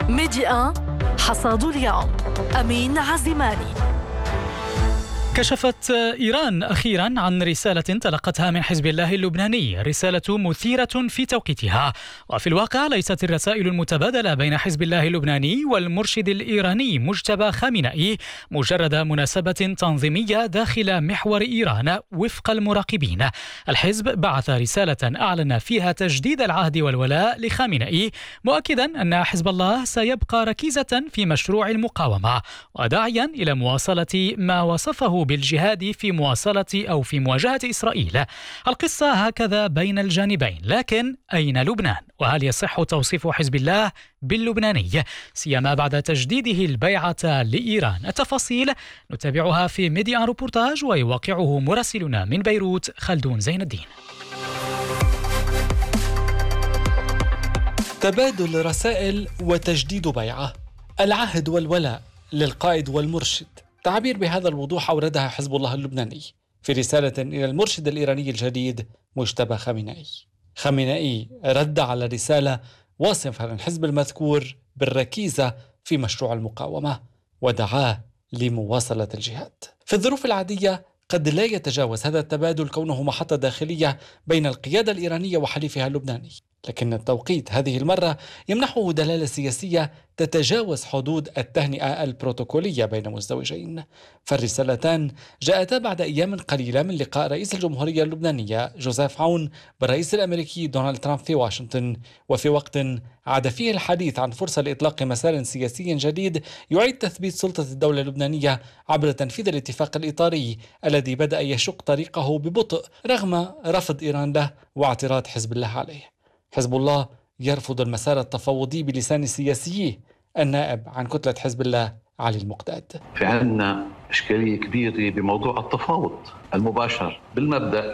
ميديا حصاد اليوم. أمين عزيماني. كشفت إيران أخيرا عن رسالة تلقتها من حزب الله اللبناني، رسالة مثيرة في توقيتها، وفي الواقع ليست الرسائل المتبادلة بين حزب الله اللبناني والمرشد الإيراني مجتبى خامنئي مجرد مناسبة تنظيمية داخل محور إيران وفق المراقبين. الحزب بعث رسالة أعلن فيها تجديد العهد والولاء لخامنئي، مؤكدا أن حزب الله سيبقى ركيزة في مشروع المقاومة، وداعيا إلى مواصلة ما وصفه بالجهاد في مواجهة إسرائيل. القصة هكذا بين الجانبين، لكن أين لبنان؟ وهل يصح توصيف حزب الله باللبناني سيما بعد تجديده البيعة لإيران؟ التفاصيل نتابعها في ميديا روبورتاج، ويوقعه مراسلنا من بيروت خلدون زين الدين. تبادل رسائل وتجديد بيعة، العهد والولاء للقائد والمرشد، تعبير بهذا الوضوح أوردها حزب الله اللبناني في رسالة إلى المرشد الإيراني الجديد مجتبى خامنئي. خامنئي رد على رسالة واصفا الحزب المذكور بالركيزة في مشروع المقاومة، ودعاه لمواصلة الجهاد. في الظروف العادية قد لا يتجاوز هذا التبادل كونه محطة داخلية بين القيادة الإيرانية وحليفها اللبناني، لكن التوقيت هذه المرة يمنحه دلالة سياسية تتجاوز حدود التهنئة البروتوكولية بين مزدوجين. فالرسالتان جاءتا بعد أيام قليلة من لقاء رئيس الجمهورية اللبنانية جوزيف عون بالرئيس الأمريكي دونالد ترامب في واشنطن، وفي وقت عاد فيه الحديث عن فرصة لإطلاق مسار سياسي جديد يعيد تثبيت سلطة الدولة اللبنانية عبر تنفيذ الاتفاق الإطاري الذي بدأ يشق طريقه ببطء رغم رفض إيران له واعتراض حزب الله عليه. حزب الله يرفض المسار التفاوضي بلسان سياسيه النائب عن كتلة حزب الله علي المقداد. في عندنا إشكالية كبيرة بموضوع التفاوض المباشر. بالمبدأ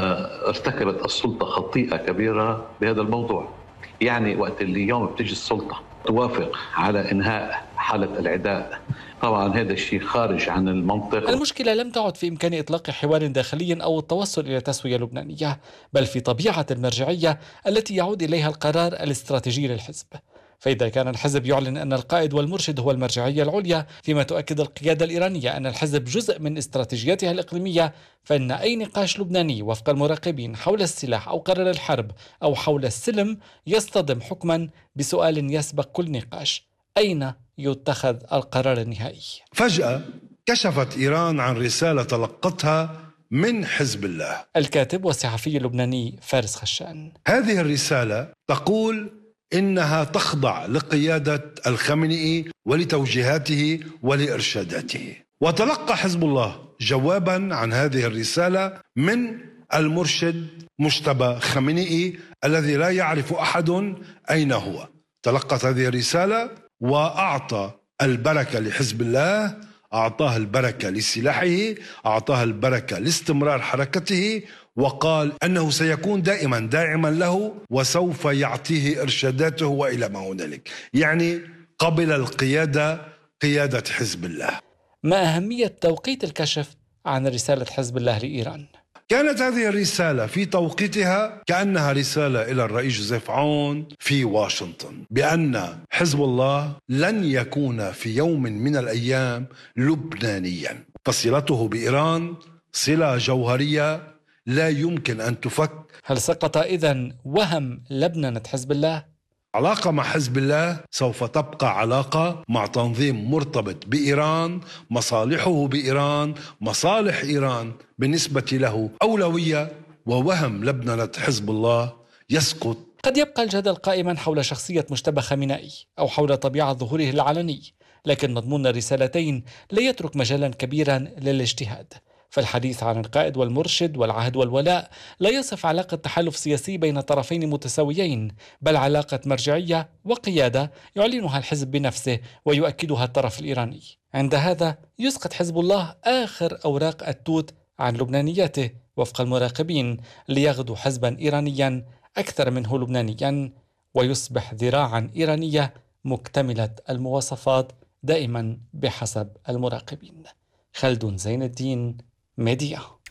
ارتكبت السلطة خطيئة كبيرة بهذا الموضوع. يعني وقت اللي اليوم بتجي السلطة توافق على إنهاء حالة العداء، طبعا هذا الشيء خارج عن المنطق. المشكلة لم تعد في إمكان إطلاق حوار داخلي أو التوصل إلى تسوية لبنانية، بل في طبيعة المرجعية التي يعود إليها القرار الاستراتيجي للحزب. فإذا كان الحزب يعلن أن القائد والمرشد هو المرجعية العليا، فيما تؤكد القيادة الإيرانية أن الحزب جزء من استراتيجيتها الإقليمية، فإن أي نقاش لبناني وفق المراقبين حول السلاح أو قرار الحرب أو حول السلم يصطدم حكما بسؤال يسبق كل نقاش: أين يتخذ القرار النهائي؟ فجأة كشفت إيران عن رسالة تلقتها من حزب الله. الكاتب والصحفي اللبناني فارس خشان. هذه الرسالة تقول إنها تخضع لقيادة الخامنئي ولتوجيهاته ولإرشاداته. وتلقى حزب الله جوابا عن هذه الرسالة من المرشد مجتبى خامنئي الذي لا يعرف أحد أين هو. تلقت هذه الرسالة وأعطى البركة لحزب الله، أعطاه البركة لسلاحه، أعطاه البركة لاستمرار حركته، وقال أنه سيكون دائما داعما له وسوف يعطيه إرشاداته وإلى ما هنالك. يعني قبل القيادة، قيادة حزب الله. ما أهمية توقيت الكشف عن رسالة حزب الله لإيران؟ كانت هذه الرسالة في توقيتها كأنها رسالة إلى الرئيس جوزيف عون في واشنطن بأن حزب الله لن يكون في يوم من الأيام لبنانيا، فصلته بإيران صلة جوهرية لا يمكن أن تفك. هل سقط إذن وهم لبنانة حزب الله؟ علاقة مع حزب الله سوف تبقى علاقة مع تنظيم مرتبط بإيران، مصالحه بإيران، مصالح إيران بالنسبة له أولوية، ووهم لبنانة حزب الله يسقط. قد يبقى الجدل قائما حول شخصية مجتبى خامنئي أو حول طبيعة ظهوره العلني، لكن مضمون الرسالتين لا يترك مجالا كبيرا للاجتهاد. فالحديث عن القائد والمرشد والعهد والولاء لا يصف علاقة تحالف سياسي بين طرفين متساويين، بل علاقة مرجعية وقيادة يعلنها الحزب بنفسه ويؤكدها الطرف الإيراني. عند هذا يسقط حزب الله آخر أوراق التوت عن لبنانياته وفق المراقبين ليغدو حزبا إيرانيا أكثر منه لبنانيا، ويصبح ذراعا إيرانية مكتملة المواصفات دائما بحسب المراقبين. خلدون زين الدين، ميديا.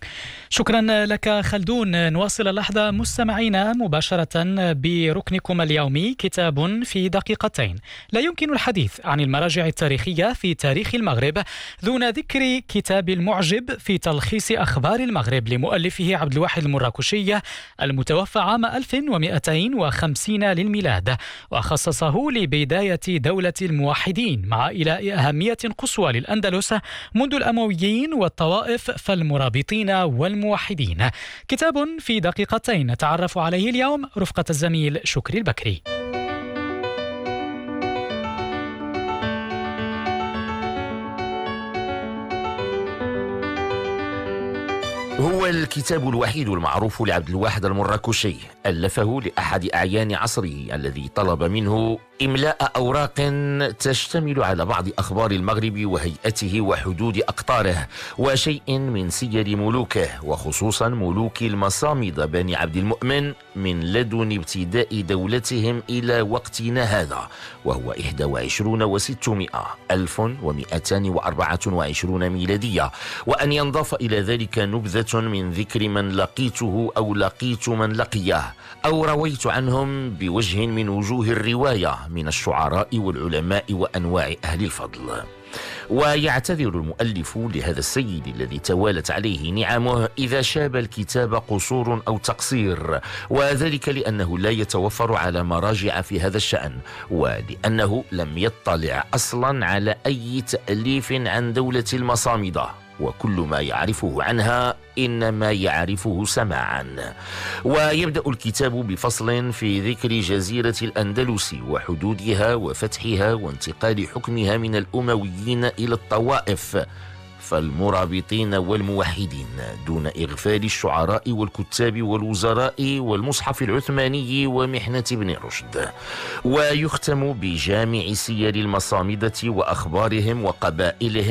شكرا لك خلدون. نواصل اللحظة مستمعينا مباشرة بركنكم اليومي كتاب في دقيقتين. لا يمكن الحديث عن المراجع التاريخية في تاريخ المغرب دون ذكر كتاب المعجب في تلخيص أخبار المغرب لمؤلفه عبد الواحد المراكشي المتوفى عام 1250 للميلاد، وخصصه لبداية دولة الموحدين مع إيلاء أهمية قصوى للأندلس منذ الأمويين والطوائف فالمرابطين والموحدين. كتاب في دقيقتين نتعرف عليه اليوم رفقة الزميل شكري البكري. هو الكتاب الوحيد المعروف لعبد الواحد المراكشي، ألفه لأحد أعيان عصره الذي طلب منه إملاء أوراق تشتمل على بعض أخبار المغرب وهيئته وحدود أقطاره وشيء من سير ملوكه، وخصوصا ملوك المصامد بني عبد المؤمن من لدن ابتداء دولتهم إلى وقتنا هذا، وهو 1224 ميلادية، وأن ينضاف إلى ذلك نبذة من ذكر من لقيته أو لقيت من لقيه أو رويت عنهم بوجه من وجوه الرواية من الشعراء والعلماء وأنواع أهل الفضل. ويعتذر المؤلف لهذا السيد الذي توالت عليه نعمه إذا شاب الكتاب قصور أو تقصير، وذلك لأنه لا يتوفر على مراجع في هذا الشأن، ولأنه لم يطلع أصلا على أي تأليف عن دولة المصامدة، وكل ما يعرفه عنها إنما يعرفه سماعا. ويبدأ الكتاب بفصل في ذكر جزيرة الأندلس وحدودها وفتحها وانتقال حكمها من الأمويين إلى الطوائف فالمرابطين والموحدين، دون إغفال الشعراء والكتاب والوزراء والمصحف العثماني ومحنة ابن رشد. ويختم بجامع سير المصامدة وأخبارهم وقبائلهم